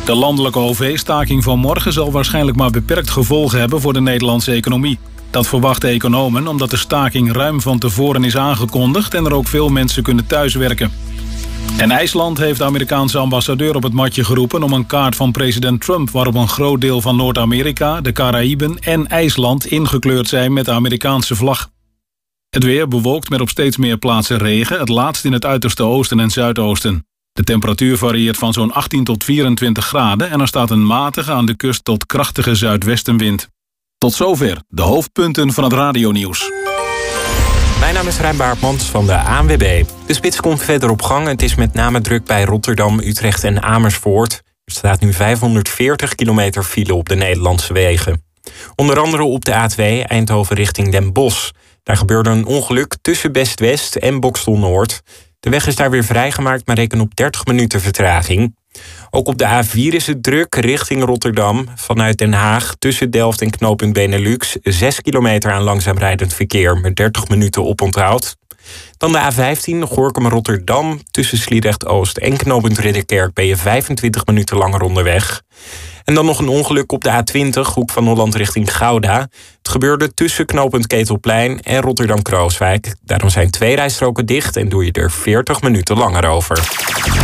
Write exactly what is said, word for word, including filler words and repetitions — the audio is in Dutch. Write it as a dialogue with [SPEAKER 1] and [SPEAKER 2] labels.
[SPEAKER 1] De landelijke O V-staking van morgen zal waarschijnlijk maar beperkt gevolgen hebben voor de Nederlandse economie. Dat verwachten economen omdat de staking ruim van tevoren is aangekondigd en er ook veel mensen kunnen thuiswerken. En IJsland heeft de Amerikaanse ambassadeur op het matje geroepen om een kaart van president Trump waarop een groot deel van Noord-Amerika, de Caraïben en IJsland ingekleurd zijn met de Amerikaanse vlag. Het weer bewolkt met op steeds meer plaatsen regen, het laatst in het uiterste oosten en zuidoosten. De temperatuur varieert van zo'n achttien tot vierentwintig graden en er staat een matige aan de kust tot krachtige zuidwestenwind. Tot zover de hoofdpunten van het radionieuws.
[SPEAKER 2] Mijn naam is Rijn Baartmans van de A N W B. De spits komt verder op gang. Het is met name druk bij Rotterdam, Utrecht en Amersfoort. Er staat nu vijfhonderdveertig kilometer file op de Nederlandse wegen. Onder andere op de A twee Eindhoven richting Den Bosch. Daar gebeurde een ongeluk tussen Best-West en Boxtel Noord. De weg is daar weer vrijgemaakt, maar reken op dertig minuten vertraging. Ook op de A vier is het druk richting Rotterdam. Vanuit Den Haag tussen Delft en knooppunt Benelux. zes kilometer aan langzaam rijdend verkeer met dertig minuten oponthoud. Dan de A vijftien Gorinchem-Rotterdam. Tussen Sliedrecht-Oost en knooppunt Ridderkerk ben je vijfentwintig minuten langer onderweg. En dan nog een ongeluk op de A twintig, Hoek van Holland richting Gouda. Het gebeurde tussen knooppunt Ketelplein en Rotterdam-Krooswijk. Daarom zijn twee rijstroken dicht en doe je er veertig minuten langer over.